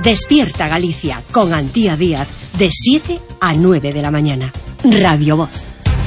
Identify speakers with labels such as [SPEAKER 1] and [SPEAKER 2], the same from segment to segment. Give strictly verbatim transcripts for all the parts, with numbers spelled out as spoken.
[SPEAKER 1] Despierta Galicia con Antía Díaz de siete a nueve de la mañana. Radio Voz.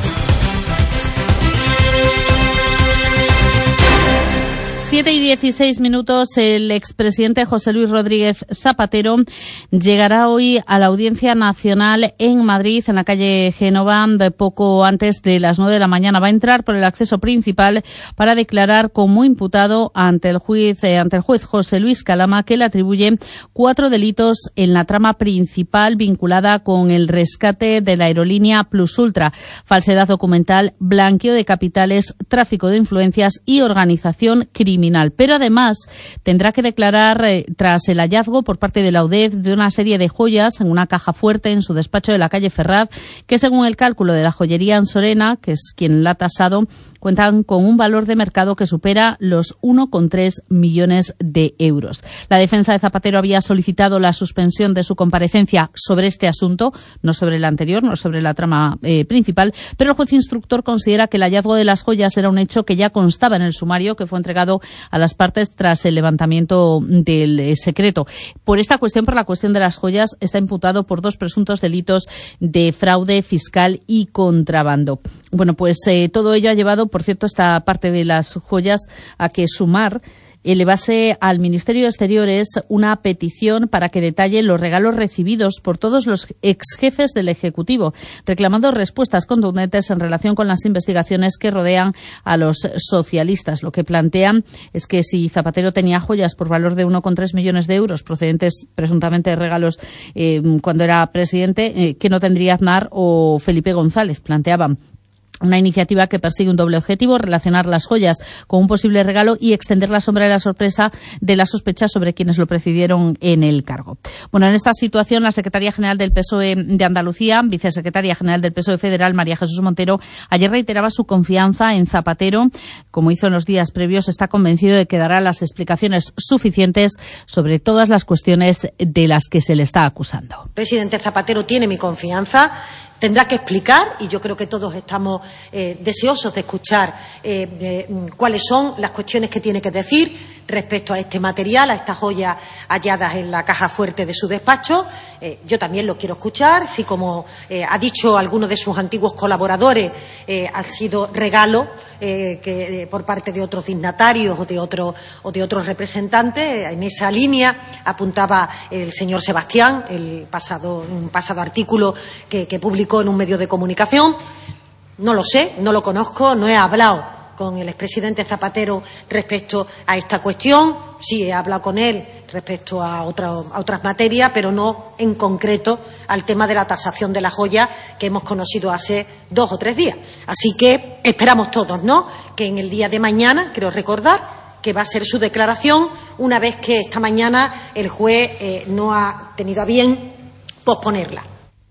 [SPEAKER 2] siete y dieciséis minutos, el expresidente José Luis Rodríguez Zapatero llegará hoy a la Audiencia Nacional en Madrid, en la calle Génova, de poco antes de las nueve de la mañana. Va a entrar por el acceso principal para declarar como imputado ante el juez, eh, ante el juez José Luis Calama, que le atribuye cuatro delitos en la trama principal vinculada con el rescate de la aerolínea Plus Ultra: falsedad documental, blanqueo de capitales, tráfico de influencias y organización criminal. Pero además tendrá que declarar, eh, tras el hallazgo por parte de la U D E F de una serie de joyas en una caja fuerte en su despacho de la calle Ferraz, que según el cálculo de la joyería Ansorena, que es quien la ha tasado, cuentan con un valor de mercado que supera los uno coma tres millones de euros. La defensa de Zapatero había solicitado la suspensión de su comparecencia sobre este asunto, no sobre el anterior, no sobre la trama eh, principal, pero el juez instructor considera que el hallazgo de las joyas era un hecho que ya constaba en el sumario que fue entregado a las partes tras el levantamiento del eh, secreto. Por esta cuestión, por la cuestión de las joyas, está imputado por dos presuntos delitos de fraude fiscal y contrabando. Bueno, pues eh, todo ello ha llevado, por cierto, esta parte de las joyas, a que Sumar elevase al Ministerio de Exteriores una petición para que detalle los regalos recibidos por todos los exjefes del Ejecutivo, reclamando respuestas contundentes en relación con las investigaciones que rodean a los socialistas. Lo que plantean es que si Zapatero tenía joyas por valor de uno coma tres millones de euros procedentes presuntamente de regalos eh, cuando era presidente, eh, que no tendría Aznar o Felipe González. Planteaban una iniciativa que persigue un doble objetivo: relacionar las joyas con un posible regalo y extender la sombra de la sorpresa de la sospecha sobre quienes lo precedieron en el cargo. Bueno, en esta situación, la secretaria general del P S O E de Andalucía, vicesecretaria general del P S O E federal, María Jesús Montero, ayer reiteraba su confianza en Zapatero. Como hizo en los días previos, está convencido de que dará las explicaciones suficientes sobre todas las cuestiones de las que se le está acusando.
[SPEAKER 3] El presidente Zapatero tiene mi confianza. Tendrá que explicar, y yo creo que todos estamos eh, deseosos de escuchar eh, de, cuáles son las cuestiones que tiene que decir respecto a este material, a estas joyas halladas en la caja fuerte de su despacho. Eh, yo también lo quiero escuchar. Si, como eh, ha dicho alguno de sus antiguos colaboradores, eh, ha sido regalo eh, que, eh, por parte de otros dignatarios o de, otro, o de otros representantes. En esa línea apuntaba el señor Sebastián, el pasado, un pasado artículo que, que publicó en un medio de comunicación. No lo sé, no lo conozco, no he hablado con el expresidente Zapatero respecto a esta cuestión. Sí he hablado con él respecto a, otra, a otras materias, pero no en concreto al tema de la tasación de la joya que hemos conocido hace dos o tres días. Así que esperamos todos, ¿no?, que en el día de mañana, creo recordar, que va a ser su declaración, una vez que esta mañana el juez eh, no ha tenido a bien posponerla.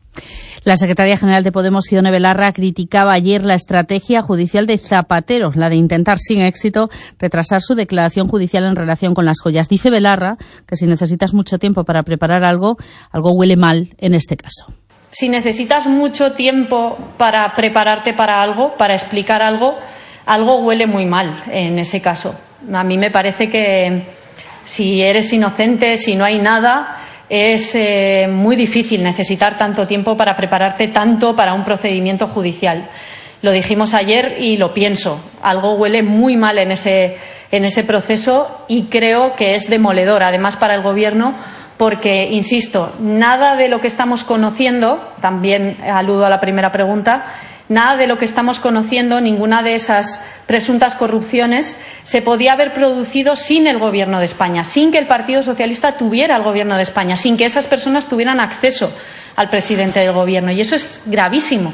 [SPEAKER 2] La secretaria general de Podemos, Ione Belarra, criticaba ayer la estrategia judicial de Zapatero, la de intentar sin éxito retrasar su declaración judicial en relación con las joyas. Dice Belarra que si necesitas mucho tiempo para preparar algo, algo huele mal en este caso.
[SPEAKER 4] Si necesitas mucho tiempo para prepararte para algo, para explicar algo, algo huele muy mal en ese caso. A mí me parece que si eres inocente, si no hay nada, es eh, muy difícil necesitar tanto tiempo para prepararte tanto para un procedimiento judicial. Lo dijimos ayer y lo pienso. Algo huele muy mal en ese, en ese proceso y creo que es demoledor, además, para el Gobierno, porque, insisto, nada de lo que estamos conociendo, también aludo a la primera pregunta, nada de lo que estamos conociendo, ninguna de esas presuntas corrupciones, se podía haber producido sin el Gobierno de España, sin que el Partido Socialista tuviera el Gobierno de España, sin que esas personas tuvieran acceso al presidente del Gobierno. Y eso es gravísimo.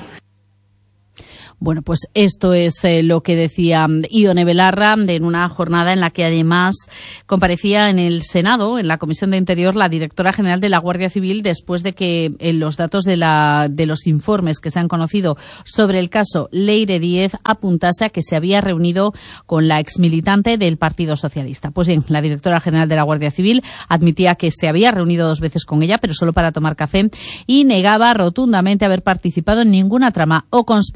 [SPEAKER 2] Bueno, pues esto es eh, lo que decía Ione Belarra en una jornada en la que además comparecía en el Senado, en la Comisión de Interior, la directora general de la Guardia Civil, después de que en los datos de, la, de los informes que se han conocido sobre el caso Leire Díez apuntase a que se había reunido con la exmilitante del Partido Socialista. Pues bien, la directora general de la Guardia Civil admitía que se había reunido dos veces con ella, pero solo para tomar café, y negaba rotundamente haber participado en ninguna trama o conspiración contra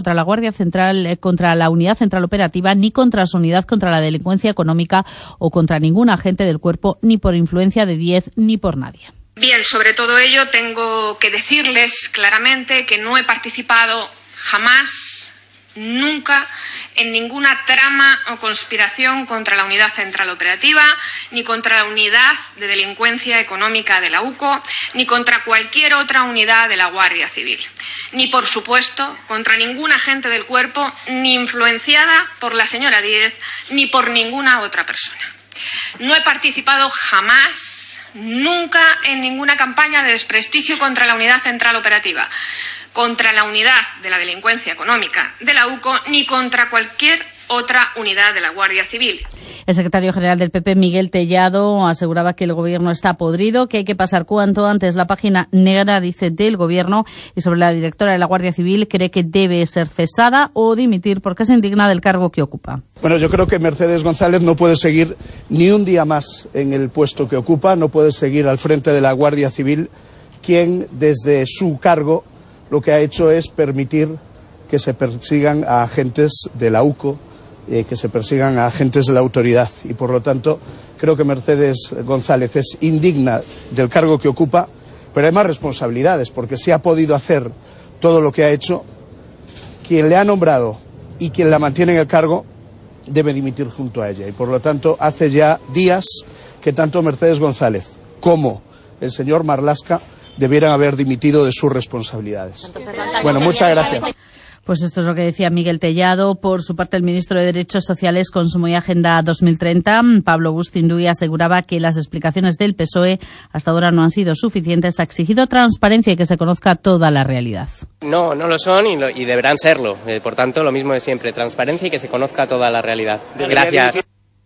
[SPEAKER 2] contra la Guardia Central, eh, contra la Unidad Central Operativa, ni contra su unidad contra la delincuencia económica o contra ningún agente del cuerpo, ni por influencia de Díez, ni por nadie.
[SPEAKER 5] Bien, sobre todo ello tengo que decirles claramente que no he participado jamás, nunca, en ninguna trama o conspiración contra la Unidad Central Operativa, ni contra la Unidad de Delincuencia Económica de la U C O, ni contra cualquier otra unidad de la Guardia Civil. Ni, por supuesto, contra ningún agente del cuerpo, ni influenciada por la señora Díez, ni por ninguna otra persona. No he participado jamás, nunca, en ninguna campaña de desprestigio contra la Unidad Central Operativa, contra la Unidad de la Delincuencia Económica de la U C O, ni contra cualquier otra unidad de la Guardia Civil.
[SPEAKER 2] El secretario general del P P, Miguel Tellado, aseguraba que el Gobierno está podrido, que hay que pasar cuanto antes la página negra, dice, del Gobierno, y sobre la directora de la Guardia Civil cree que debe ser cesada o dimitir porque se indigna del cargo que ocupa.
[SPEAKER 6] Bueno, yo creo que Mercedes González no puede seguir ni un día más en el puesto que ocupa, no puede seguir al frente de la Guardia Civil, quien desde su cargo lo que ha hecho es permitir que se persigan a agentes de la U C O, eh, que se persigan a agentes de la autoridad. Y por lo tanto, creo que Mercedes González es indigna del cargo que ocupa, pero hay más responsabilidades, porque si ha podido hacer todo lo que ha hecho, quien le ha nombrado y quien la mantiene en el cargo debe dimitir junto a ella. Y por lo tanto, hace ya días que tanto Mercedes González como el señor Marlaska debieran haber dimitido de sus responsabilidades. Bueno, muchas gracias.
[SPEAKER 2] Pues esto es lo que decía Miguel Tellado. Por su parte, el ministro de Derechos Sociales, Consumo y Agenda dos mil treinta, Pablo Bustinduy, aseguraba que las explicaciones del P S O E hasta ahora no han sido suficientes. Ha exigido transparencia y que se conozca toda la realidad.
[SPEAKER 7] No, no lo son y, lo, y deberán serlo. Eh, por tanto, lo mismo de siempre, transparencia y que se conozca toda la realidad. Gracias.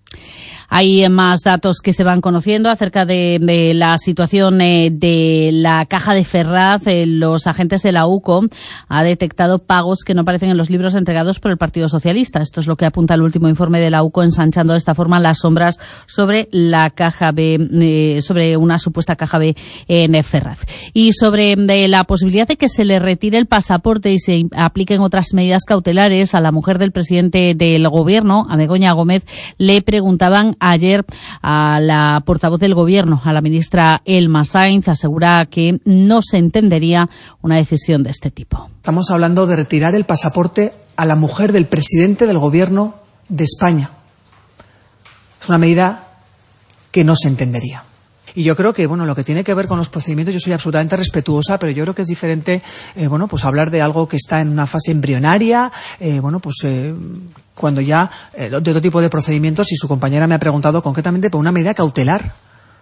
[SPEAKER 2] Hay más datos que se van conociendo acerca de, de la situación eh, de la caja de Ferraz. Eh, los agentes de la U C O han detectado pagos que no aparecen en los libros entregados por el Partido Socialista. Esto es lo que apunta el último informe de la U C O, ensanchando de esta forma las sombras sobre la caja B, eh, sobre una supuesta caja B en Ferraz. Y sobre eh, la posibilidad de que se le retire el pasaporte y se apliquen otras medidas cautelares a la mujer del presidente del Gobierno, a Begoña Gómez, le preguntaban ayer a la portavoz del Gobierno, a la ministra Elma Sainz. Asegura que no se entendería una decisión de este tipo.
[SPEAKER 8] Estamos hablando de retirar el pasaporte a la mujer del presidente del Gobierno de España. Es una medida que no se entendería. Y yo creo que, bueno, lo que tiene que ver con los procedimientos, yo soy absolutamente respetuosa, pero yo creo que es diferente, eh, bueno, pues hablar de algo que está en una fase embrionaria, eh, bueno, pues eh, cuando ya, eh, de otro tipo de procedimientos, y su compañera me ha preguntado concretamente por una medida cautelar,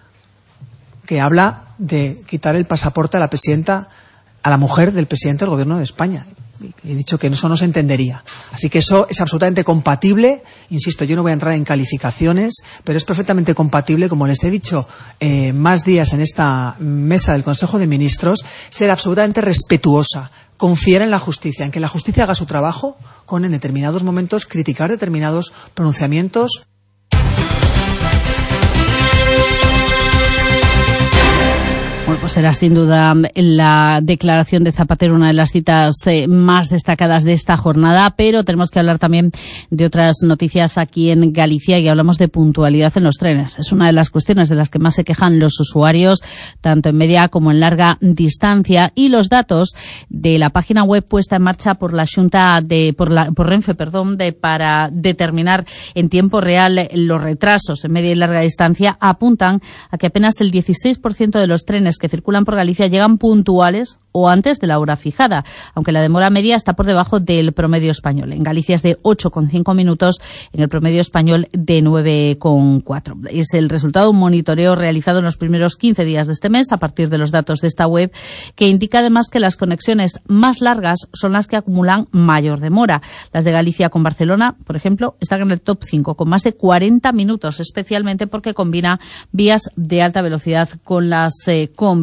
[SPEAKER 8] que habla de quitar el pasaporte a la presidenta, a la mujer del presidente del Gobierno de España. He dicho que eso no se entendería. Así que eso es absolutamente compatible. Insisto, yo no voy a entrar en calificaciones, pero es perfectamente compatible, como les he dicho eh, más días en esta mesa del Consejo de Ministros, ser absolutamente respetuosa, confiar en la justicia, en que la justicia haga su trabajo, con en determinados momentos criticar determinados pronunciamientos.
[SPEAKER 2] Bueno, pues será sin duda la declaración de Zapatero una de las citas eh, más destacadas de esta jornada, pero tenemos que hablar también de otras noticias aquí en Galicia y hablamos de puntualidad en los trenes. Es una de las cuestiones de las que más se quejan los usuarios, tanto en media como en larga distancia, y los datos de la página web puesta en marcha por la Xunta de por la por Renfe, perdón, de para determinar en tiempo real los retrasos en media y larga distancia apuntan a que apenas el dieciséis por ciento de los trenes que circulan por Galicia llegan puntuales o antes de la hora fijada, aunque la demora media está por debajo del promedio español. En Galicia es de ocho coma cinco minutos, en el promedio español de nueve coma cuatro. Es el resultado de un monitoreo realizado en los primeros quince días de este mes a partir de los datos de esta web, que indica además que las conexiones más largas son las que acumulan mayor demora. Las de Galicia con Barcelona, por ejemplo, están en el top cinco con más de cuarenta minutos, especialmente porque combina vías de alta velocidad con las eh, convencionales.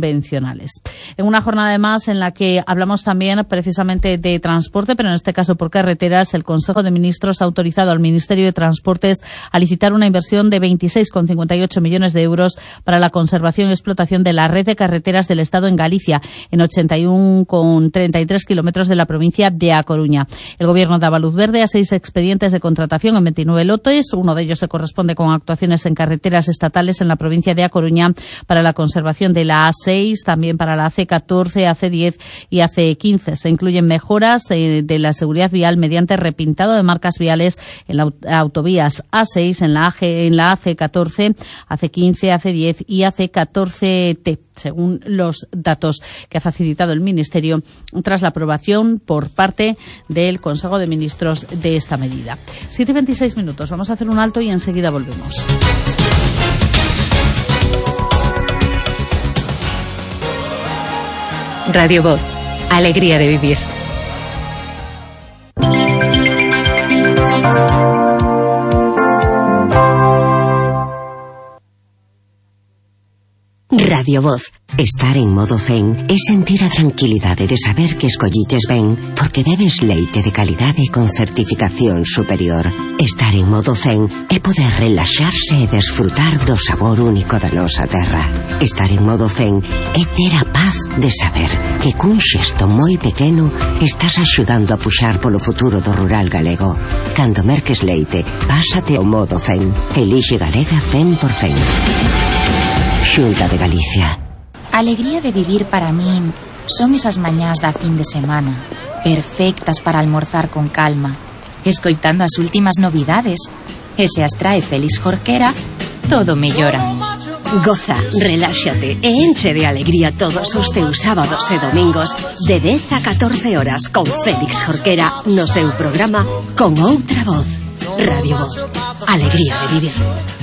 [SPEAKER 2] convencionales. En una jornada además en la que hablamos también precisamente de transporte, pero en este caso por carreteras, el Consejo de Ministros ha autorizado al Ministerio de Transportes a licitar una inversión de veintiséis coma cincuenta y ocho millones de euros para la conservación y explotación de la red de carreteras del Estado en Galicia, en ochenta y uno coma treinta y tres kilómetros de la provincia de A Coruña. El Gobierno daba luz verde a seis expedientes de contratación en veintinueve lotes. Uno de ellos se corresponde con actuaciones en carreteras estatales en la provincia de A Coruña para la conservación de la A seis, también para la A C catorce, A C diez y A C quince. Se incluyen mejoras eh, de la seguridad vial mediante repintado de marcas viales en las autovías A seis, en la, A G, en la A C catorce, A C quince, A C diez y A C catorce T, según los datos que ha facilitado el Ministerio tras la aprobación por parte del Consejo de Ministros de esta medida. siete y veintiséis minutos. Vamos a hacer un alto y enseguida volvemos.
[SPEAKER 9] Radio Voz. Alegría de vivir.
[SPEAKER 1] Radio Voz.
[SPEAKER 10] Estar en modo zen é sentir a tranquilidade de saber que escolliches ben porque bebes leite de calidade con certificación superior. Estar en modo zen é poder relaxarse e desfrutar do sabor único da nosa terra. Estar en modo zen é ter a paz de saber que cun xesto moi pequeno estás axudando a puxar polo futuro do rural galego. Cando merques leite, pásate ao modo zen. Elixe Galega cen por cen. Xunta de Galicia.
[SPEAKER 11] A alegría de vivir para min son esas mañás da fin de semana, perfectas para almorzar con calma, escoitando as últimas novidades, e se as trae Félix Jorquera, todo mellora.
[SPEAKER 1] Goza, reláxate e enche de alegría todos os teus sábados e domingos de dez a catorce horas con Félix Jorquera no seu programa Con Outra Voz. Radio Voz. Alegría de vivir.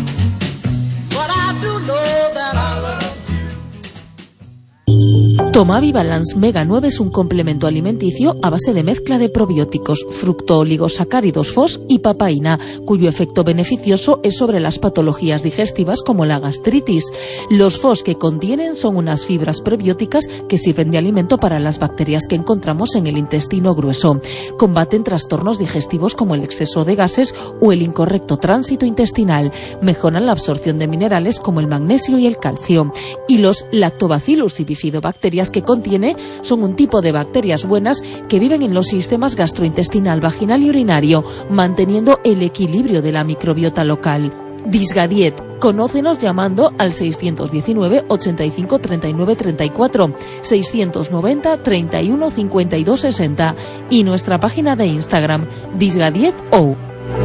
[SPEAKER 12] Tomavi Balance Mega nueve es un complemento alimenticio a base de mezcla de probióticos, fructooligosacáridos F O S y papaína, cuyo efecto beneficioso es sobre las patologías digestivas como la gastritis. Los F O S que contienen son unas fibras prebióticas que sirven de alimento para las bacterias que encontramos en el intestino grueso. Combaten trastornos digestivos como el exceso de gases o el incorrecto tránsito intestinal. Mejoran la absorción de minerales como el magnesio y el calcio. Y los Lactobacillus y bifidobacterias que contiene son un tipo de bacterias buenas que viven en los sistemas gastrointestinal, vaginal y urinario, manteniendo el equilibrio de la microbiota local. Disgadiet. Conócenos llamando al seiscientos diecinueve, ochenta y cinco, treinta y nueve, treinta y cuatro, seiscientos noventa, treinta y uno, cincuenta y dos, sesenta y nuestra página de Instagram, disgadietou.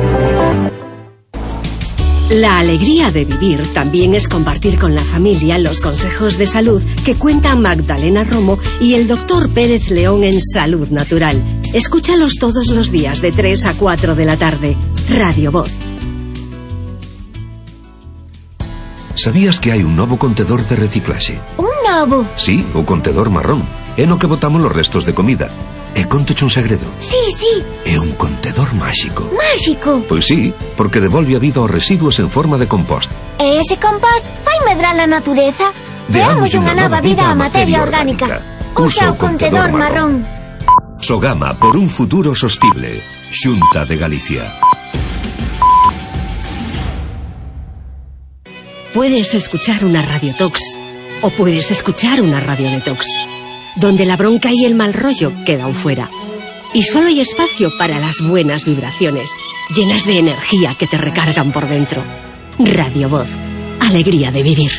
[SPEAKER 1] La alegría de vivir también es compartir con la familia los consejos de salud que cuentan Magdalena Romo y el doctor Pérez León en Salud Natural. Escúchalos todos los días de tres a cuatro de la tarde. Radio Voz.
[SPEAKER 13] ¿Sabías que hai un novo contedor de reciclaxe?
[SPEAKER 14] Un novo?
[SPEAKER 13] Sí, o contedor marrón. É no que botamos los restos de comida. E contoche un segredo.
[SPEAKER 14] Sí, sí.
[SPEAKER 13] É un contedor máxico.
[SPEAKER 14] Máxico?
[SPEAKER 13] Pois sí, porque devolve a vida aos residuos en forma de compost.
[SPEAKER 14] E ese compost vai medrar a natureza? Deamos unha nova vida á materia orgánica. Usa o contedor marrón.
[SPEAKER 13] Sogama por un futuro sostible. Xunta de Galicia.
[SPEAKER 1] Puedes escuchar una Radio Tox o puedes escuchar una Radio Detox, donde la bronca y el mal rollo quedan fuera. Y solo hay espacio para las buenas vibraciones, llenas de energía que te recargan por dentro. Radio Voz. Alegría de vivir.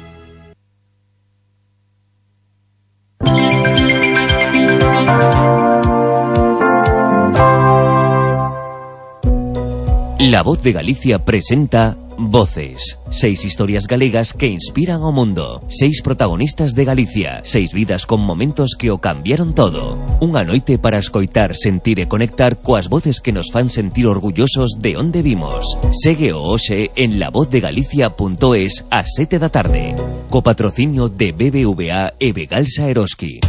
[SPEAKER 15] La Voz de Galicia presenta Voces. Seis historias galegas que inspiran ao mundo. Seis protagonistas de Galicia. Seis vidas con momentos que o cambiaron todo. Unha noite para escoitar, sentir e conectar coas voces que nos fan sentir orgullosos de onde vimos. Segue o hoxe en la voz de galicia punto es ás sete da tarde. Co patrocinio de B B V A e Begalsa Eroski.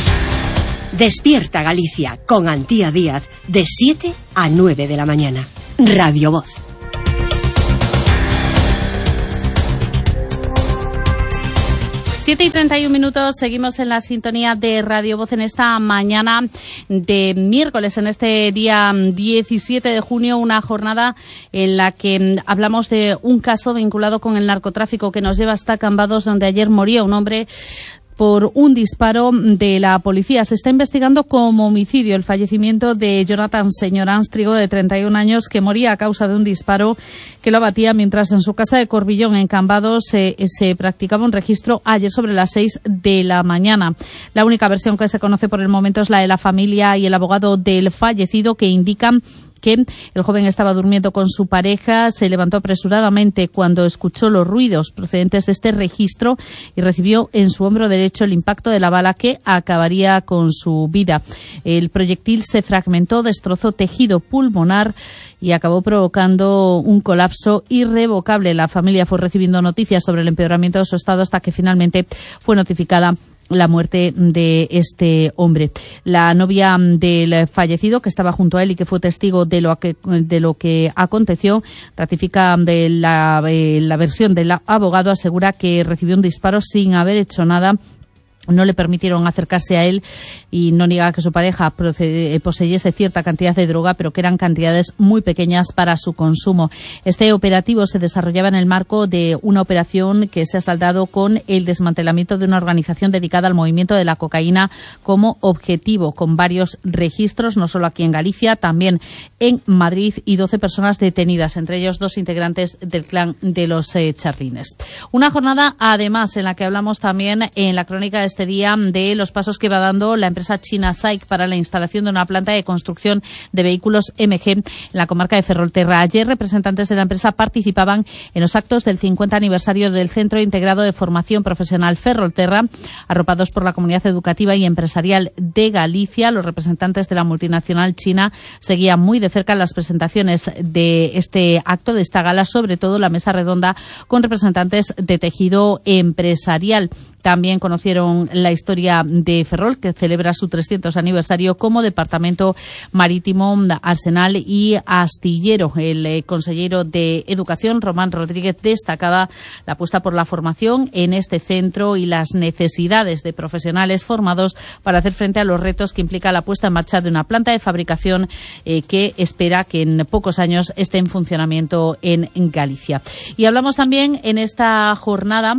[SPEAKER 1] Despierta Galicia con Antía Díaz de siete a nueve de la mañana. Radio Voz.
[SPEAKER 2] siete y treinta y un minutos, seguimos en la sintonía de Radio Voz en esta mañana de miércoles, en este día diecisiete de junio, una jornada en la que hablamos de un caso vinculado con el narcotráfico que nos lleva hasta Cambados, donde ayer moría un hombre por un disparo de la policía. Se está investigando como homicidio el fallecimiento de Jonathan Señorans Trigo, de treinta y un años, que moría a causa de un disparo que lo abatía mientras en su casa de Corbillón, en Cambados, se, se practicaba un registro ayer sobre las seis de la mañana. La única versión que se conoce por el momento es la de la familia y el abogado del fallecido, que indican que el joven estaba durmiendo con su pareja, se levantó apresuradamente cuando escuchó los ruidos procedentes de este registro y recibió en su hombro derecho el impacto de la bala que acabaría con su vida. El proyectil se fragmentó, destrozó tejido pulmonar y acabó provocando un colapso irrevocable. La familia fue recibiendo noticias sobre el empeoramiento de su estado hasta que finalmente fue notificada la muerte de este hombre. La novia del fallecido, que estaba junto a él y que fue testigo de lo que, de lo que aconteció, ratifica de la, eh, la versión del abogado, asegura que recibió un disparo sin haber hecho nada. No le permitieron acercarse a él y no niega que su pareja procede, poseyese cierta cantidad de droga, pero que eran cantidades muy pequeñas para su consumo. Este operativo se desarrollaba en el marco de una operación que se ha saldado con el desmantelamiento de una organización dedicada al movimiento de la cocaína como objetivo, con varios registros, no solo aquí en Galicia, también en Madrid, y doce personas detenidas, entre ellos dos integrantes del clan de los eh, Chardines. Una jornada, además, en la que hablamos también en la crónica de este día de los pasos que va dando la empresa china S A I C para la instalación de una planta de construcción de vehículos M G en la comarca de Ferrolterra. Ayer, representantes de la empresa participaban en los actos del cincuenta aniversario del Centro Integrado de Formación Profesional Ferrolterra, arropados por la comunidad educativa y empresarial de Galicia. Los representantes de la multinacional china seguían muy de cerca las presentaciones de este acto, de esta gala, sobre todo la mesa redonda con representantes de tejido empresarial. También conocieron la historia de Ferrol, que celebra su trescientos aniversario como departamento marítimo, arsenal y astillero. El eh, consejero de Educación, Román Rodríguez, destacaba la apuesta por la formación en este centro y las necesidades de profesionales formados para hacer frente a los retos que implica la puesta en marcha de una planta de fabricación eh, que espera que en pocos años esté en funcionamiento en Galicia. Y hablamos también en esta jornada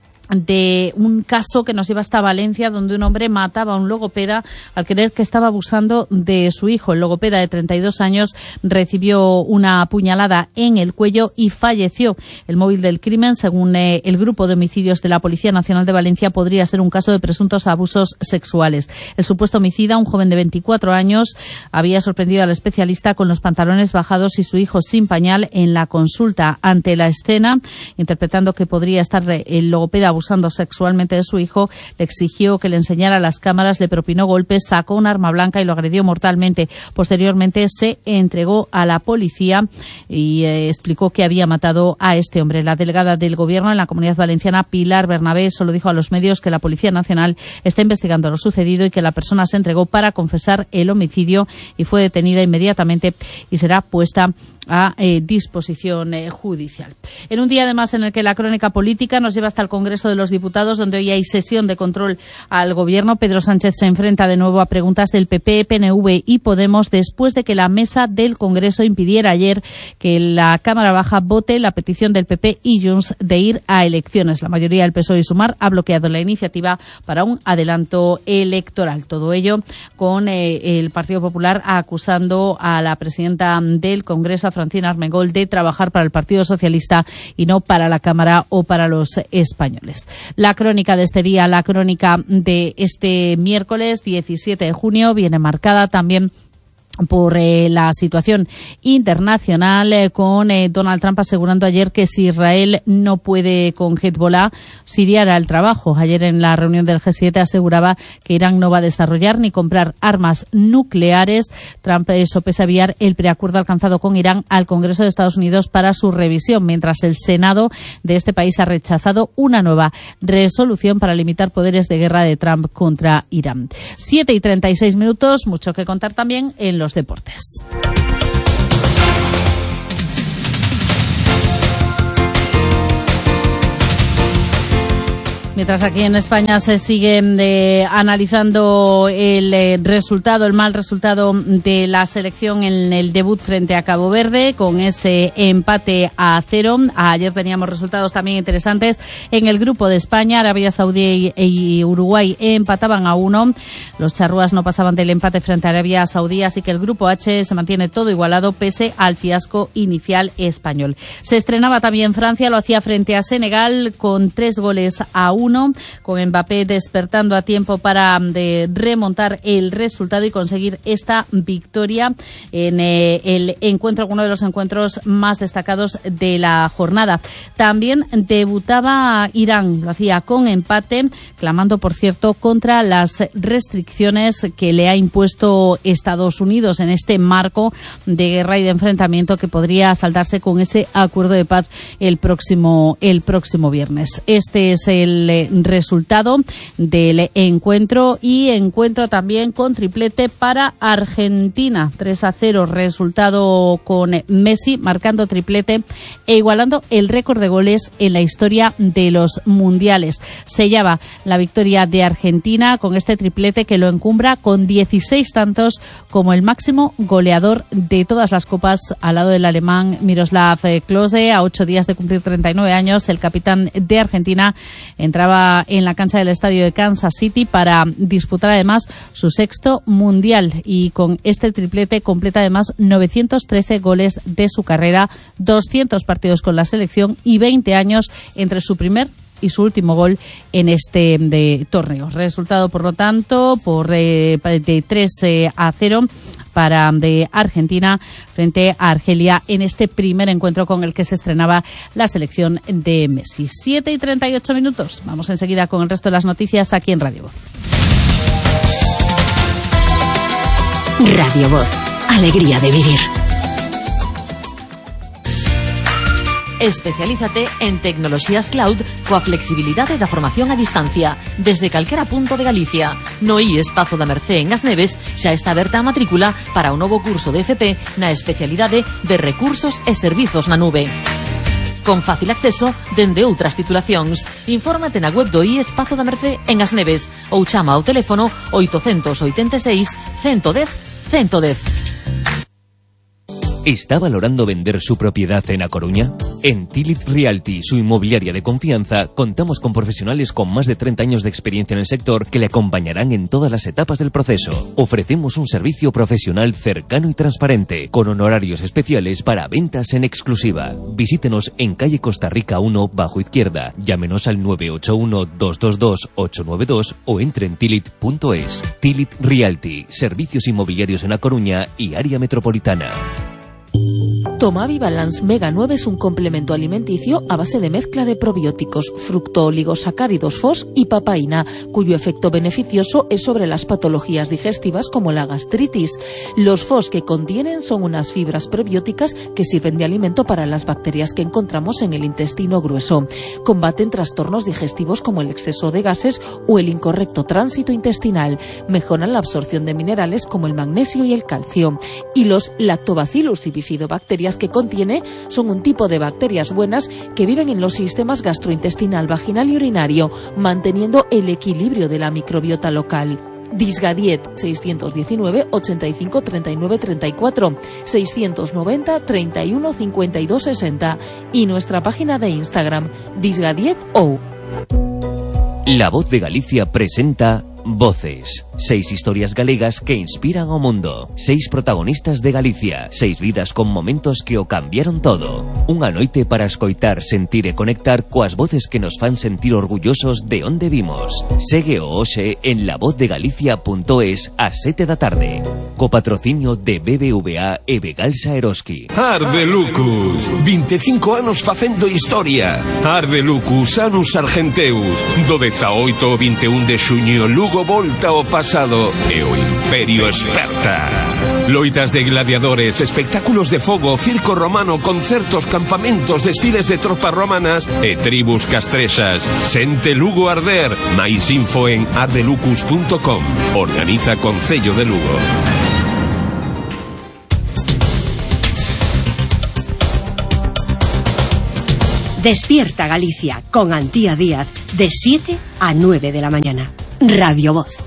[SPEAKER 2] de un caso que nos lleva hasta Valencia, donde un hombre mataba a un logopeda al creer que estaba abusando de su hijo. El logopeda, de treinta y dos años, recibió una puñalada en el cuello y falleció. El móvil del crimen, según eh, el grupo de homicidios de la Policía Nacional de Valencia, podría ser un caso de presuntos abusos sexuales. El supuesto homicida, un joven de veinticuatro años, había sorprendido al especialista con los pantalones bajados y su hijo sin pañal en la consulta. Ante la escena, interpretando que podría estar el logopeda abusando sexualmente de su hijo, le exigió que le enseñara las cámaras, le propinó golpes, sacó un arma blanca y lo agredió mortalmente. Posteriormente se entregó a la policía y eh, explicó que había matado a este hombre. La delegada del Gobierno en la Comunidad Valenciana, Pilar Bernabé, solo dijo a los medios que la Policía Nacional está investigando lo sucedido y que la persona se entregó para confesar el homicidio y fue detenida inmediatamente y será puesta a eh, disposición eh, judicial. En un día, además, en el que la crónica política nos lleva hasta el Congreso de los Diputados, donde hoy hay sesión de control al Gobierno. Pedro Sánchez se enfrenta de nuevo a preguntas del P P, P N V y Podemos, después de que la mesa del Congreso impidiera ayer que la Cámara Baja vote la petición del P P y Junts de ir a elecciones. La mayoría del P S O E y Sumar ha bloqueado la iniciativa para un adelanto electoral. Todo ello con eh, el Partido Popular acusando a la presidenta del Congreso, Francina Armengol, de trabajar para el Partido Socialista y no para la Cámara o para los españoles. La crónica de este día, la crónica de este miércoles diecisiete de junio, viene marcada también por eh, la situación internacional, eh, con eh, Donald Trump asegurando ayer que si Israel no puede con Hezbollah, Siria hará el trabajo. Ayer en la reunión del G siete aseguraba que Irán no va a desarrollar ni comprar armas nucleares. Trump eh, sopesa enviar el preacuerdo alcanzado con Irán al Congreso de Estados Unidos para su revisión, mientras el Senado de este país ha rechazado una nueva resolución para limitar poderes de guerra de Trump contra Irán. siete y treinta y seis minutos, mucho que contar también en los deportes. Mientras aquí en España se sigue eh, analizando el eh, resultado, el mal resultado de la selección en el debut frente a Cabo Verde, con ese empate a cero. Ayer teníamos resultados también interesantes en el grupo de España. Arabia Saudí y Uruguay empataban a uno. Los charrúas no pasaban del empate frente a Arabia Saudí, así que el grupo H se mantiene todo igualado pese al fiasco inicial español. Se estrenaba también Francia, lo hacía frente a Senegal con tres goles a uno. Uno, con Mbappé despertando a tiempo para de, remontar el resultado y conseguir esta victoria en eh, el encuentro, uno de los encuentros más destacados de la jornada. También debutaba Irán, lo hacía con empate, clamando, por cierto, contra las restricciones que le ha impuesto Estados Unidos en este marco de guerra y de enfrentamiento que podría saldarse con ese acuerdo de paz el próximo, el próximo viernes. Este es el resultado del encuentro, y encuentro también con triplete para Argentina. tres a cero resultado con Messi marcando triplete e igualando el récord de goles en la historia de los mundiales. Sellaba la victoria de Argentina con este triplete que lo encumbra con dieciséis tantos como el máximo goleador de todas las copas, al lado del alemán Miroslav Klose. A ocho días de cumplir treinta y nueve años, el capitán de Argentina entraba en la cancha del estadio de Kansas City para disputar además su sexto mundial, y con este triplete completa además novecientos trece goles de su carrera, doscientos partidos con la selección y veinte años entre su primer y su último gol en este de torneo. Resultado, por lo tanto, por eh, de tres a cero para de Argentina frente a Argelia en este primer encuentro con el que se estrenaba la selección de Messi. siete y treinta y ocho minutos. Vamos enseguida con el resto de las noticias aquí en Radio Voz.
[SPEAKER 1] Radio Voz. Alegría de vivir.
[SPEAKER 12] Especialízate en tecnoloxías cloud coa flexibilidade da formación a distancia desde calquera punto de Galicia. No I E S Pazo da Mercé en As Neves xa está aberta a matrícula para o novo curso de F P na especialidade de Recursos e Servizos na Nube, con fácil acceso dende outras titulacións. Infórmate na web do I E S Pazo da Mercé en As Neves ou chama ao teléfono oitocentos oitenta e seis, ciento dez, ciento dez.
[SPEAKER 15] ¿Está valorando vender su propiedad en A Coruña? En Tilit Realty, su inmobiliaria de confianza, contamos con profesionales con más de treinta años de experiencia en el sector que le acompañarán en todas las etapas del proceso. Ofrecemos un servicio profesional cercano y transparente, con honorarios especiales para ventas en exclusiva. Visítenos en calle Costa Rica uno, bajo izquierda. Llámenos al nueve ocho uno, dos dos dos, ocho nueve dos o entre en tilit punto es. Tilit Realty, servicios inmobiliarios en A Coruña y área metropolitana.
[SPEAKER 12] Tomavi Balance Mega nueve es un complemento alimenticio a base de mezcla de probióticos, fructooligosacáridos F O S y papaína, cuyo efecto beneficioso es sobre las patologías digestivas como la gastritis. Los F O S que contienen son unas fibras prebióticas que sirven de alimento para las bacterias que encontramos en el intestino grueso. Combaten trastornos digestivos como el exceso de gases o el incorrecto tránsito intestinal. Mejoran la absorción de minerales como el magnesio y el calcio. Y los lactobacillus y bifidobacterias que contiene son un tipo de bacterias buenas que viven en los sistemas gastrointestinal, vaginal y urinario, manteniendo el equilibrio de la microbiota local. Disgadiet seiscientos diecinueve, ochenta y cinco, treinta y nueve, treinta y cuatro, seiscientos noventa, treinta y uno, cincuenta y dos, sesenta y nuestra página de Instagram Disgadiet O.
[SPEAKER 15] La Voz de Galicia presenta Voces. Seis historias galegas que inspiran ao mundo. Seis protagonistas de Galicia. Seis vidas con momentos que o cambiaron todo. Unha noite para escoitar, sentir e conectar coas voces que nos fan sentir orgullosos de onde vimos. Segue o hoxe en la voz de galicia punto es ás sete da tarde. Co patrocinio de B B V A e Begalsa Eroski.
[SPEAKER 16] Arde Lucus, vinte e cinco anos facendo historia. Arde Lucus, Anus Argenteus. Do dezaoito ao vinte e un de xuño, Lugo volta ao pasado e o Imperio esperta. Loitas de gladiadores, espectáculos de fogo, circo romano, concertos, campamentos, desfiles de tropas romanas e tribus castrexas. Sente Lugo arder. Mais info en ardelucus punto com. Organiza Concello de Lugo.
[SPEAKER 1] Despierta Galicia con Antía Díaz de siete a nueve de la mañana. Radio Voz.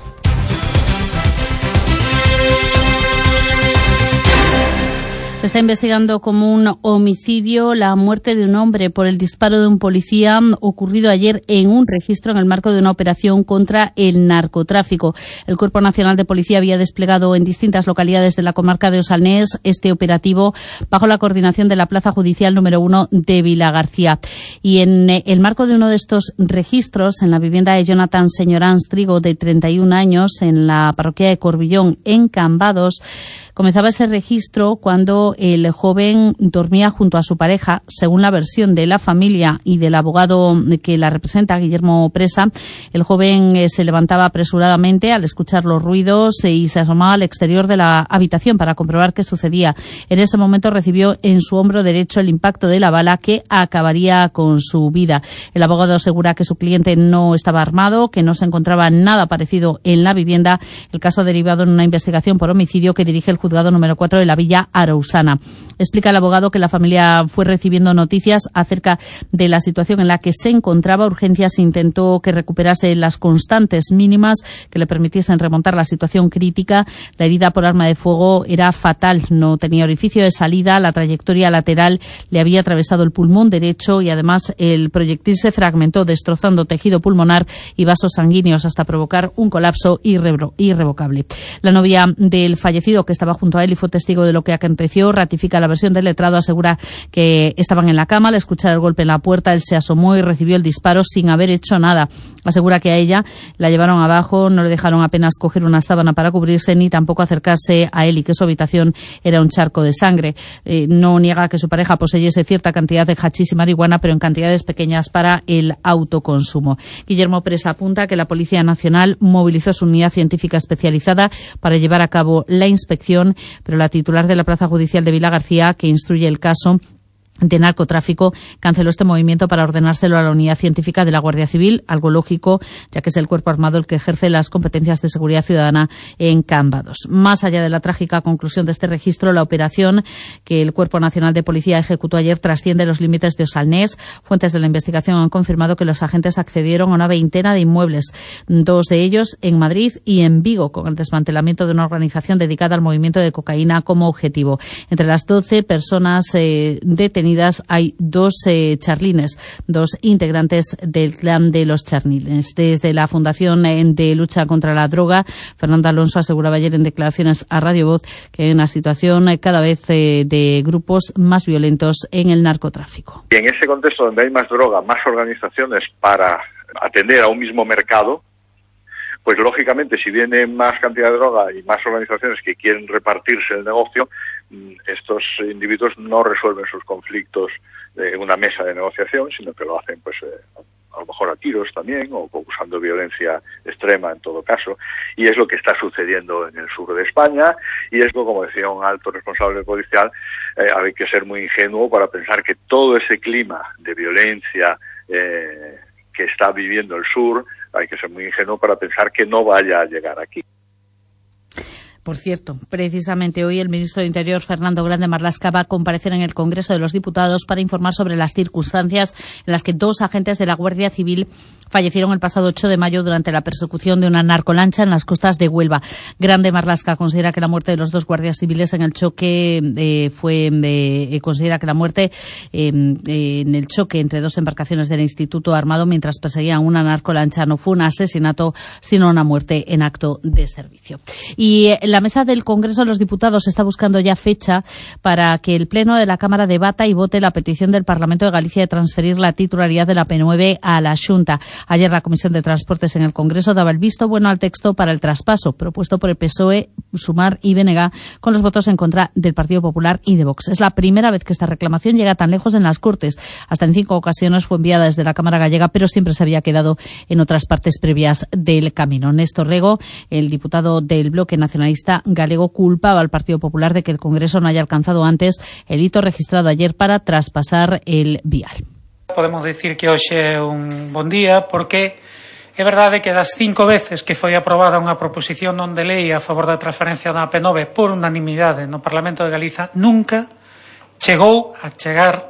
[SPEAKER 2] Se está investigando como un homicidio la muerte de un hombre por el disparo de un policía ocurrido ayer en un registro en el marco de una operación contra el narcotráfico. El Cuerpo Nacional de Policía había desplegado en distintas localidades de la comarca de Osalnés este operativo bajo la coordinación de la Plaza Judicial número uno de Vilagarcía. Y en el marco de uno de estos registros, en la vivienda de Jonathan Señorans Trigo, de treinta y un años, en la parroquia de Corbillón, en Cambados, comenzaba ese registro cuando el joven dormía junto a su pareja. Según la versión de la familia y del abogado que la representa, Guillermo Presa, el joven eh, se levantaba apresuradamente al escuchar los ruidos eh, y se asomaba al exterior de la habitación para comprobar qué sucedía. En ese momento recibió en su hombro derecho el impacto de la bala que acabaría con su vida. El abogado asegura que su cliente no estaba armado, que no se encontraba nada parecido en la vivienda. El caso ha derivado en una investigación por homicidio que dirige el juzgado número cuatro de la Villa Arausana. Explica el abogado que la familia fue recibiendo noticias acerca de la situación en la que se encontraba. Urgencias intentó que recuperase las constantes mínimas que le permitiesen remontar la situación crítica. La herida por arma de fuego era fatal, no tenía orificio de salida, la trayectoria lateral le había atravesado el pulmón derecho y además el proyectil se fragmentó, destrozando tejido pulmonar y vasos sanguíneos hasta provocar un colapso irre- irrevocable. La novia del fallecido, que estaba junto a él y fue testigo de lo que aconteció, ratifica la versión del letrado. Asegura que estaban en la cama al escuchar el golpe en la puerta. Él se asomó y recibió el disparo sin haber hecho nada. Asegura que a ella la llevaron abajo, no le dejaron apenas coger una sábana para cubrirse ni tampoco acercarse a él y que su habitación era un charco de sangre. Eh, no niega que su pareja poseyese cierta cantidad de hachís y marihuana, pero en cantidades pequeñas para el autoconsumo. Guillermo Presa apunta que la Policía Nacional movilizó su unidad científica especializada para llevar a cabo la inspección, pero la titular de la Plaza Judicial de Vilagarcía, que instruye el caso de narcotráfico, canceló este movimiento para ordenárselo a la unidad científica de la Guardia Civil, algo lógico, ya que es el cuerpo armado el que ejerce las competencias de seguridad ciudadana en Cambados. Más allá de la trágica conclusión de este registro, la operación que el Cuerpo Nacional de Policía ejecutó ayer trasciende los límites de Osalnés. Fuentes de la investigación han confirmado que los agentes accedieron a una veintena de inmuebles, dos de ellos en Madrid y en Vigo, con el desmantelamiento de una organización dedicada al movimiento de cocaína como objetivo. Entre las doce personas eh, detenidas hay dos eh, charlines, dos integrantes del clan de los charlines. Desde la Fundación eh, de Lucha contra la Droga, Fernando Alonso aseguraba ayer en declaraciones a Radio Voz que hay una situación eh, cada vez eh, de grupos más violentos en el narcotráfico.
[SPEAKER 17] Y en ese contexto donde hay más droga, más organizaciones para atender a un mismo mercado, pues lógicamente si viene más cantidad de droga y más organizaciones que quieren repartirse el negocio, estos individuos no resuelven sus conflictos en una mesa de negociación, sino que lo hacen pues eh, a lo mejor a tiros también, o usando violencia extrema en todo caso, y es lo que está sucediendo en el sur de España, y es lo, como decía un alto responsable policial, eh, hay que ser muy ingenuo para pensar que todo ese clima de violencia eh, que está viviendo el sur, hay que ser muy ingenuo para pensar que no vaya a llegar aquí.
[SPEAKER 2] Por cierto, precisamente hoy el ministro de Interior, Fernando Grande Marlaska, va a comparecer en el Congreso de los Diputados para informar sobre las circunstancias en las que dos agentes de la Guardia Civil fallecieron el pasado ocho de mayo durante la persecución de una narcolancha en las costas de Huelva. Grande Marlaska considera que la muerte de los dos guardias civiles en el choque eh, fue eh, considera que la muerte eh, eh, en el choque entre dos embarcaciones del Instituto Armado mientras perseguían una narcolancha no fue un asesinato, sino una muerte en acto de servicio. Y eh, la mesa del Congreso de los Diputados está buscando ya fecha para que el Pleno de la Cámara debata y vote la petición del Parlamento de Galicia de transferir la titularidad de la P nueve a la Xunta. Ayer la Comisión de Transportes en el Congreso daba el visto bueno al texto para el traspaso propuesto por el P S O E, Sumar y B N G, con los votos en contra del Partido Popular y de Vox. Es la primera vez que esta reclamación llega tan lejos en las Cortes. Hasta en cinco ocasiones fue enviada desde la Cámara gallega, pero siempre se había quedado en otras partes previas del camino. Néstor Rego, el diputado del Bloque Nacionalista galego, culpaba al Partido Popular de que el Congreso no haya alcanzado antes el hito registrado ayer para traspasar el vial.
[SPEAKER 18] Podemos decir que hoxe é un bon día porque é verdade que das cinco veces que foi aprobada unha proposición non de lei a favor da transferencia da P nove por unanimidade no Parlamento de Galiza, nunca chegou a chegar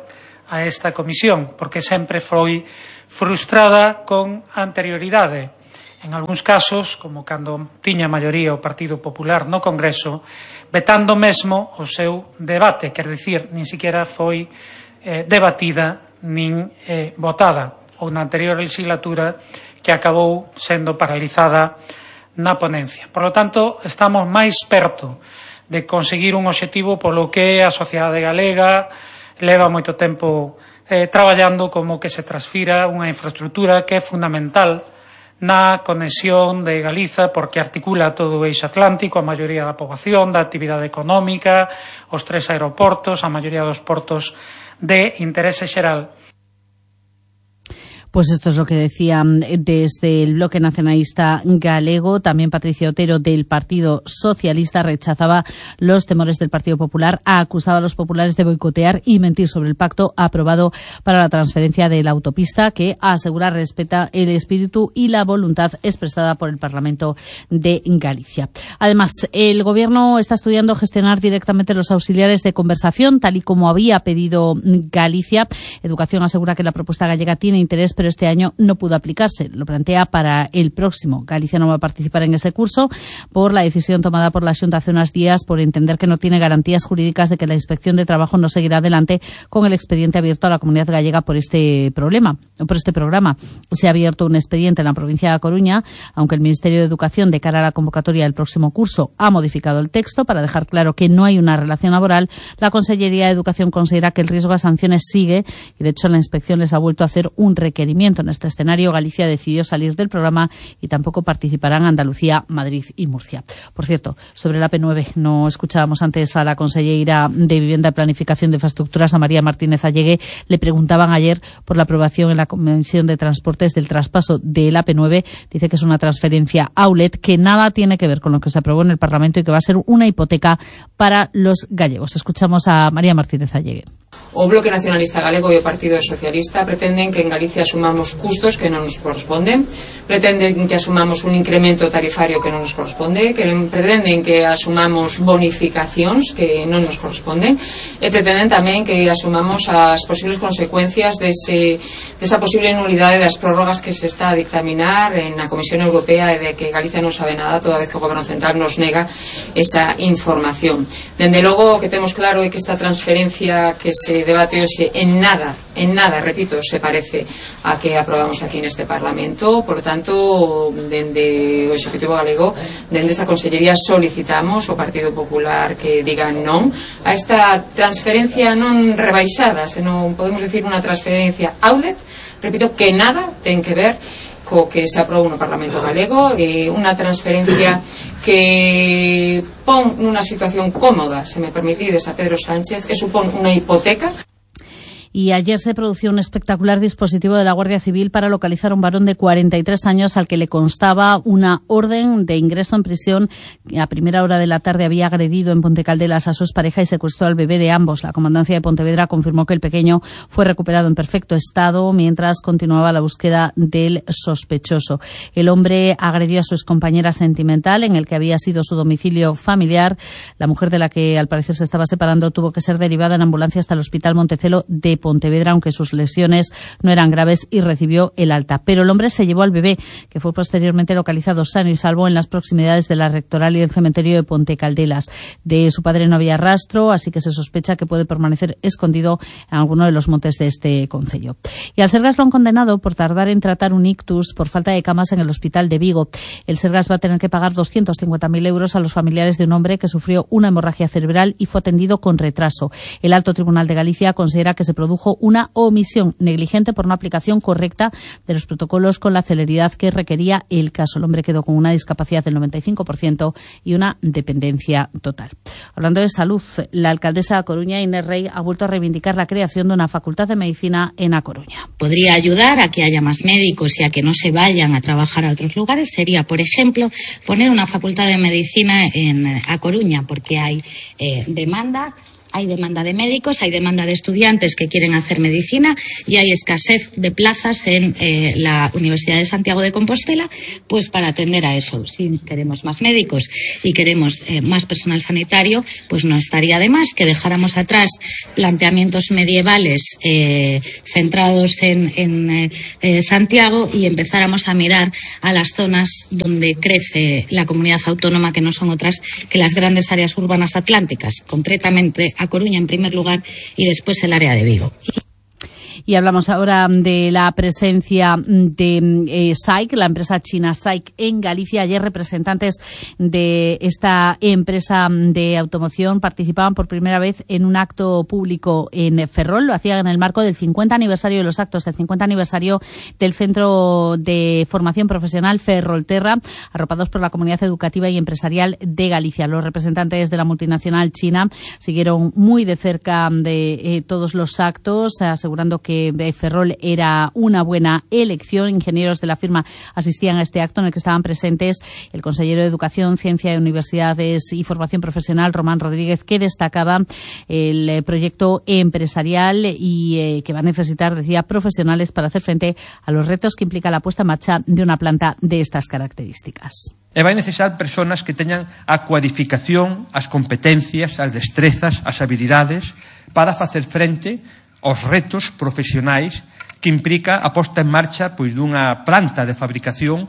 [SPEAKER 18] a esta comisión, porque sempre foi frustrada con anterioridade. En algúns casos, como cando tiña maioría o Partido Popular no Congreso, vetando mesmo o seu debate, quer dicir, nin siquiera foi eh, debatida nin eh, votada, ou na anterior legislatura que acabou sendo paralizada na ponencia. Por lo tanto, estamos máis perto de conseguir un obxectivo polo que a sociedade galega leva moito tempo eh, traballando, como que se transfira unha infraestructura que é fundamental na conexión de Galiza, porque articula todo o eixo atlántico, a maioría da poboación, da actividade económica, os tres aeroportos, a maioría dos portos de interese xeral.
[SPEAKER 2] Pues esto es lo que decía desde el bloque nacionalista galego. También Patricia Otero, del Partido Socialista, rechazaba los temores del Partido Popular, ha acusado a los populares de boicotear y mentir sobre el pacto aprobado para la transferencia de la autopista, que asegura respeta el espíritu y la voluntad expresada por el Parlamento de Galicia. Además, el Gobierno está estudiando gestionar directamente los auxiliares de conversación, tal y como había pedido Galicia. Educación asegura que la propuesta gallega tiene interés, pero este año no pudo aplicarse. Lo plantea para el próximo. Galicia no va a participar en ese curso por la decisión tomada por la Xunta hace unos días, por entender que no tiene garantías jurídicas de que la Inspección de Trabajo no seguirá adelante con el expediente abierto a la comunidad gallega por este problema, por este programa. Se ha abierto un expediente en la provincia de Coruña, aunque el Ministerio de Educación, de cara a la convocatoria del próximo curso, ha modificado el texto para dejar claro que no hay una relación laboral. La Consellería de Educación considera que el riesgo a sanciones sigue y, de hecho, la inspección les ha vuelto a hacer un requerimiento. En este escenario, Galicia decidió salir del programa y tampoco participarán Andalucía, Madrid y Murcia. Por cierto, sobre la P nueve, no escuchábamos antes a la consellera de Vivienda y Planificación de Infraestructuras, a María Martínez Allegue. Le preguntaban ayer por la aprobación en la Comisión de Transportes del traspaso de la P nueve. Dice que es una transferencia outlet que nada tiene que ver con lo que se aprobó en el Parlamento y que va a ser una hipoteca para los gallegos. Escuchamos a María Martínez Allegue.
[SPEAKER 19] O Bloque Nacionalista Galego e o Partido Socialista pretenden que en Galicia asumamos custos que non nos corresponden, pretenden que asumamos un incremento tarifario que non nos corresponde, que pretenden que asumamos bonificacións que non nos corresponden, e pretenden tamén que asumamos as posibles consecuencias dese, desa posible nulidade das prórrogas que se está a dictaminar en a Comisión Europea e de que Galicia non sabe nada toda vez que o Goberno Central nos nega esa información. Dende logo, o que temos claro é que esta transferencia que se debate hoxe en nada, en nada, repito, se parece a que aprobamos aquí neste Parlamento. Por lo tanto, dende o Executivo Galego, dende esta Consellería, solicitamos ao Partido Popular que diga non a esta transferencia non rebaixada, senón podemos decir unha transferencia outlet, repito, que nada ten que ver co que se aprobou no Parlamento Galego, e unha transferencia que pon nunha situación cómoda, se me permitides, a Pedro Sánchez, que supón unha hipoteca.
[SPEAKER 2] Y ayer se produjo un espectacular dispositivo de la Guardia Civil para localizar a un varón de cuarenta y tres años al que le constaba una orden de ingreso en prisión. A primera hora de la tarde había agredido en Ponte Caldelas a su expareja y secuestró al bebé de ambos. La Comandancia de Pontevedra confirmó que el pequeño fue recuperado en perfecto estado mientras continuaba la búsqueda del sospechoso. El hombre agredió a su excompañera sentimental en el que había sido su domicilio familiar. La mujer, de la que al parecer se estaba separando, tuvo que ser derivada en ambulancia hasta el Hospital Montecelo de Pontevedra, aunque sus lesiones no eran graves, y recibió el alta. Pero el hombre se llevó al bebé, que fue posteriormente localizado sano y salvo en las proximidades de la Rectoral y del cementerio de Ponte Caldelas. De su padre no había rastro, así que se sospecha que puede permanecer escondido en alguno de los montes de este concello. Y al Sergas lo han condenado por tardar en tratar un ictus por falta de camas en el hospital de Vigo. El Sergas va a tener que pagar doscientos cincuenta mil euros a los familiares de un hombre que sufrió una hemorragia cerebral y fue atendido con retraso. El Alto Tribunal de Galicia considera que se produjo una omisión negligente por una aplicación correcta de los protocolos con la celeridad que requería el caso. El hombre quedó con una discapacidad del noventa y cinco por ciento y una dependencia total. Hablando de salud, la alcaldesa de Coruña, Inés Rey, ha vuelto a reivindicar la creación de una facultad de medicina en A Coruña.
[SPEAKER 20] Podría ayudar a que haya más médicos y a que no se vayan a trabajar a otros lugares. Sería, por ejemplo, poner una facultad de medicina en A Coruña, porque hay eh, demanda Hay demanda de médicos, hay demanda de estudiantes que quieren hacer medicina y hay escasez de plazas en eh, la Universidad de Santiago de Compostela, pues para atender a eso. Si queremos más médicos y queremos eh, más personal sanitario, pues no estaría de más que dejáramos atrás planteamientos medievales eh, centrados en, en eh, eh, Santiago y empezáramos a mirar a las zonas donde crece la comunidad autónoma, que no son otras que las grandes áreas urbanas atlánticas, concretamente a Coruña en primer lugar y después el área de Vigo.
[SPEAKER 2] Y hablamos ahora de la presencia de eh, S A I C, la empresa china S A I C en Galicia. Ayer representantes de esta empresa de automoción participaban por primera vez en un acto público en Ferrol. Lo hacían en el marco del cincuenta aniversario de los actos del cincuenta aniversario del Centro de Formación Profesional Ferrolterra, arropados por la comunidad educativa y empresarial de Galicia. Los representantes de la multinacional china siguieron muy de cerca de eh, todos los actos, asegurando que Ferrol era una buena elección. Ingenieros de la firma asistían a este acto en el que estaban presentes el consejero de Educación, Ciencia de Universidades y Formación Profesional, Román Rodríguez, que destacaba el proyecto empresarial y eh, que va a necesitar, decía, profesionales para hacer frente a los retos que implica la puesta en marcha de una planta de estas características.
[SPEAKER 21] E vai necesitar persoas que teñan a cualificación, as competencias, as destrezas, as habilidades para facer frente aos retos profesionais que implica a posta en marcha pois dunha planta de fabricación,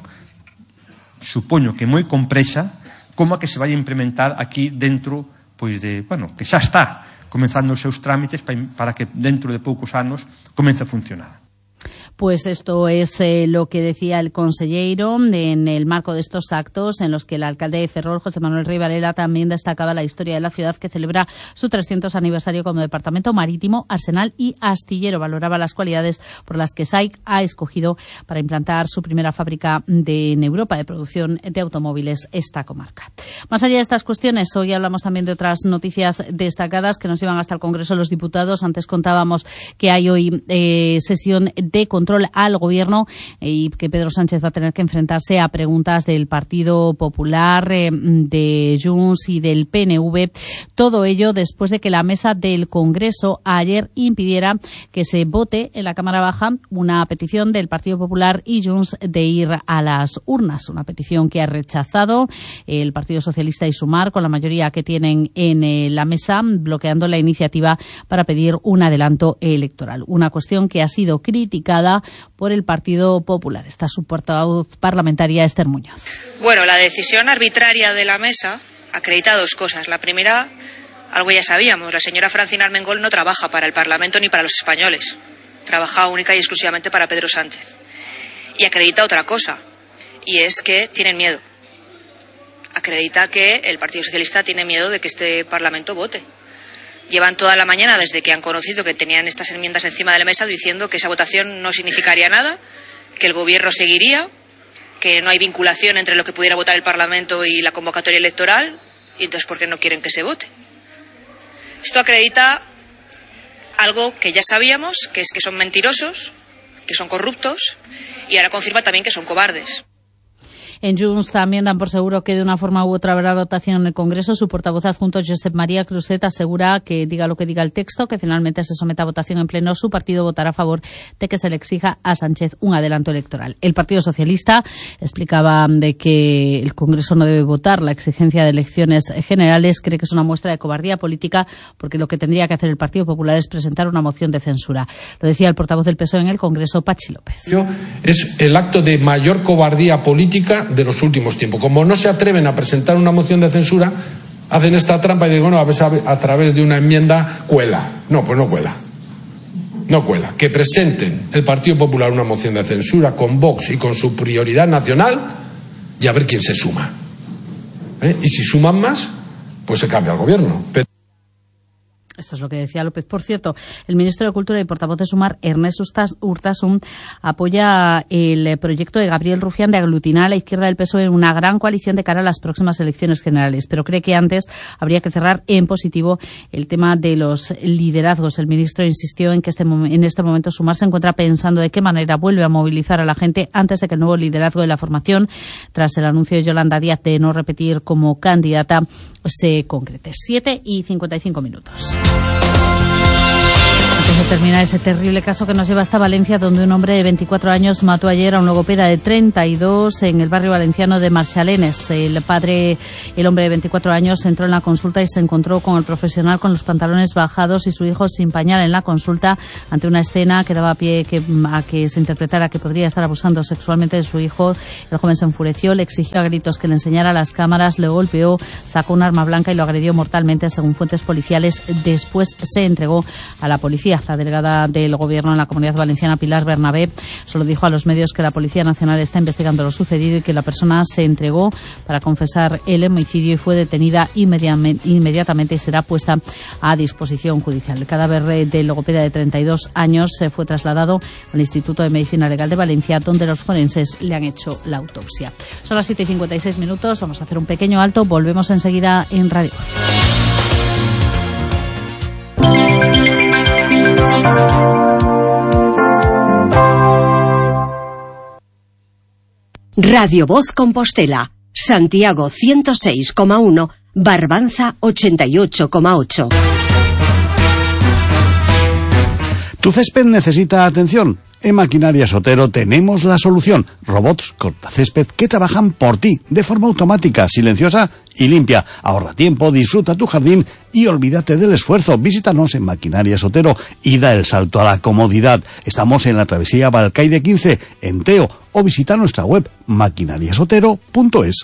[SPEAKER 21] supoño que moi complexa, como a que se vai a implementar aquí dentro, pois de, bueno, que xa está comenzando os seus trámites para que dentro de poucos anos comece a funcionar.
[SPEAKER 2] Pues esto es eh, lo que decía el consellero en el marco de estos actos, en los que el alcalde de Ferrol, José Manuel Rey Varela, también destacaba la historia de la ciudad, que celebra su trescientos aniversario como departamento marítimo, arsenal y astillero. Valoraba las cualidades por las que S A I C ha escogido para implantar su primera fábrica de, en Europa de producción de automóviles esta comarca. Más allá de estas cuestiones, hoy hablamos también de otras noticias destacadas que nos llevan hasta el Congreso de los Diputados. Antes contábamos que hay hoy eh, sesión de control al Gobierno y que Pedro Sánchez va a tener que enfrentarse a preguntas del Partido Popular, eh, de Junts y del P N V. Todo ello después de que la mesa del Congreso ayer impidiera que se vote en la Cámara Baja una petición del Partido Popular y Junts de ir a las urnas. Una petición que ha rechazado el Partido Socialista y Sumar, con la mayoría que tienen en eh, la mesa, bloqueando la iniciativa para pedir un adelanto electoral. Una cuestión que ha sido criticada por el Partido Popular. Está su portavoz parlamentaria, Esther Muñoz.
[SPEAKER 22] Bueno, la decisión arbitraria de la mesa acredita dos cosas. La primera, algo ya sabíamos, la señora Francina Armengol no trabaja para el Parlamento ni para los españoles. Trabaja única y exclusivamente para Pedro Sánchez. Y acredita otra cosa, y es que tienen miedo. Acredita que el Partido Socialista tiene miedo de que este Parlamento vote. Llevan toda la mañana, desde que han conocido que tenían estas enmiendas encima de la mesa, diciendo que esa votación no significaría nada, que el Gobierno seguiría, que no hay vinculación entre lo que pudiera votar el Parlamento y la convocatoria electoral, y entonces ¿por qué no quieren que se vote? Esto acredita algo que ya sabíamos, que es que son mentirosos, que son corruptos, y ahora confirma también que son cobardes.
[SPEAKER 2] En Junts también dan por seguro que de una forma u otra habrá votación en el Congreso. Su portavoz adjunto, Josep María Cruzet, asegura que, diga lo que diga el texto, que finalmente se someta a votación en pleno, su partido votará a favor de que se le exija a Sánchez un adelanto electoral. El Partido Socialista explicaba de que el Congreso no debe votar la exigencia de elecciones generales. Cree que es una muestra de cobardía política, porque lo que tendría que hacer el Partido Popular es presentar una moción de censura. Lo decía el portavoz del P S O E en el Congreso, Pachi López.
[SPEAKER 23] Es el acto de mayor cobardía política de los últimos tiempos. Como no se atreven a presentar una moción de censura, hacen esta trampa y digo, no, a, veces a través de una enmienda cuela. No, pues no cuela. No cuela. Que presenten el Partido Popular una moción de censura con Vox y con su prioridad nacional y a ver quién se suma. ¿Eh? Y si suman más, pues se cambia el gobierno. Pero
[SPEAKER 2] Esto es lo que decía López. Por cierto, el ministro de Cultura y portavoz de Sumar, Ernest Urtasun, apoya el proyecto de Gabriel Rufián de aglutinar a la izquierda del P S O E en una gran coalición de cara a las próximas elecciones generales, pero cree que antes habría que cerrar en positivo el tema de los liderazgos. El ministro insistió en que este, en este momento Sumar se encuentra pensando de qué manera vuelve a movilizar a la gente antes de que el nuevo liderazgo de la formación, tras el anuncio de Yolanda Díaz de no repetir como candidata, se concrete. siete y cincuenta y cinco minutos. se termina ese terrible caso que nos lleva hasta Valencia, donde un hombre de veinticuatro años mató ayer a un logopeda de treinta y dos en el barrio valenciano de Marchalenes. El padre, el hombre de veinticuatro años, entró en la consulta y se encontró con el profesional con los pantalones bajados y su hijo sin pañal en la consulta, ante una escena que daba pie que, a que se interpretara que podría estar abusando sexualmente de su hijo. El joven se enfureció, le exigió a gritos que le enseñara las cámaras, le golpeó, sacó un arma blanca y lo agredió mortalmente, según fuentes policiales. Después se entregó a la policía. La delegada del Gobierno en la Comunidad Valenciana, Pilar Bernabé, solo dijo a los medios que la Policía Nacional está investigando lo sucedido y que la persona se entregó para confesar el homicidio y fue detenida inmediatamente y será puesta a disposición judicial. El cadáver del logopeda de treinta y dos años se fue trasladado al Instituto de Medicina Legal de Valencia, donde los forenses le han hecho la autopsia. Son las siete y cincuenta y seis minutos, vamos a hacer un pequeño alto, volvemos enseguida en Radio
[SPEAKER 1] Radio Voz Compostela, Santiago ciento seis coma uno, Barbanza ochenta y ocho coma ocho.
[SPEAKER 3] ¿Tu césped necesita atención? En Maquinarias Otero tenemos la solución. Robots cortacésped que trabajan por ti, de forma automática, silenciosa y limpia. Ahorra tiempo, disfruta tu jardín y olvídate del esfuerzo. Visítanos en Maquinarias Otero y da el salto a la comodidad. Estamos en la travesía Balcaide quince, en Teo, o visita nuestra web maquinarias otero punto es.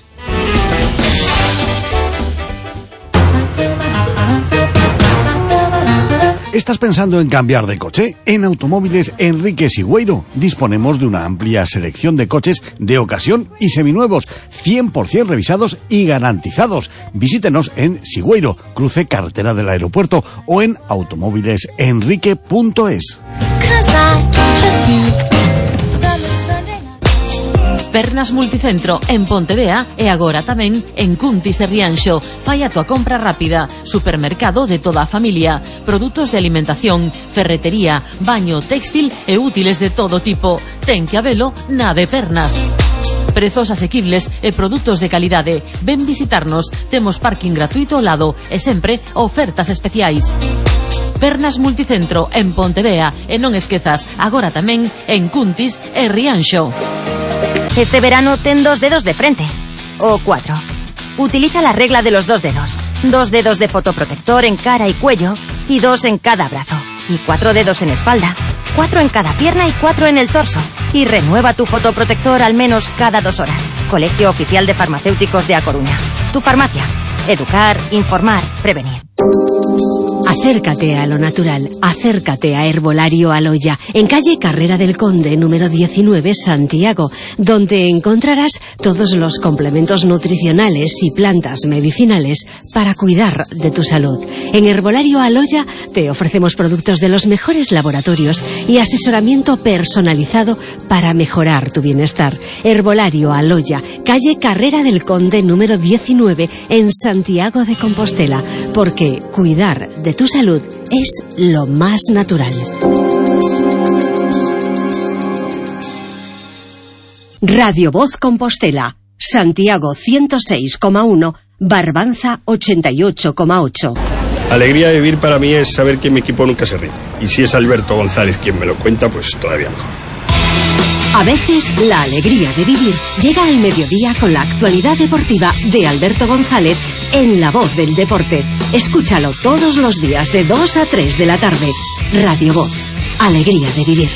[SPEAKER 3] ¿Estás pensando en cambiar de coche? En Automóviles Enrique Sigüeiro disponemos de una amplia selección de coches de ocasión y seminuevos, cien por ciento revisados y garantizados. Visítenos en Sigüeiro, cruce carretera del aeropuerto, o en automóviles enrique punto es.
[SPEAKER 12] Pernas Multicentro en Pontevea e agora tamén en Cuntis e Rianxo. Fai a tua compra rápida. Supermercado de toda a familia. Produtos de alimentación, ferretería, baño, textil e útiles de todo tipo. Ten que habelo na de Pernas. Prezos asequibles e produtos de calidade. Ven visitarnos. Temos parking gratuito ao lado e sempre ofertas especiais. Pernas Multicentro en Pontevea e non esquezas, agora tamén en Cuntis e Rianxo.
[SPEAKER 4] Este verano ten dos dedos de frente. O cuatro. Utiliza la regla de los dos dedos. Dos dedos de fotoprotector en cara y cuello y dos en cada brazo. Y cuatro dedos en espalda. Cuatro en cada pierna y cuatro en el torso. Y renueva tu fotoprotector al menos cada dos horas. Colegio Oficial de Farmacéuticos de A Coruña. Tu farmacia. Educar, informar, prevenir.
[SPEAKER 1] Acércate a lo natural, acércate a Herbolario Aloya, en calle Carrera del Conde, número diecinueve, Santiago, donde encontrarás todos los complementos nutricionales y plantas medicinales para cuidar de tu salud. En Herbolario Aloya te ofrecemos productos de los mejores laboratorios y asesoramiento personalizado para mejorar tu bienestar. Herbolario Aloya, calle Carrera del Conde, número diecinueve, en Santiago de Compostela, porque cuidar de tu salud es lo más natural. Radio Voz Compostela, Santiago ciento seis coma uno, Barbanza ochenta y ocho coma ocho.
[SPEAKER 5] Alegría de vivir para mí es saber que mi equipo nunca se rinde. Y si es Alberto González quien me lo cuenta, pues todavía mejor.
[SPEAKER 1] A veces la alegría de vivir llega al mediodía con la actualidad deportiva de Alberto González en La Voz del Deporte. Escúchalo todos los días de dos a tres de la tarde. Radio Voz. Alegría de vivir.